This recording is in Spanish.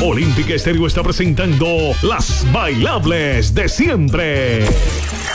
Olímpica Estéreo está presentando Las Bailables de Siempre.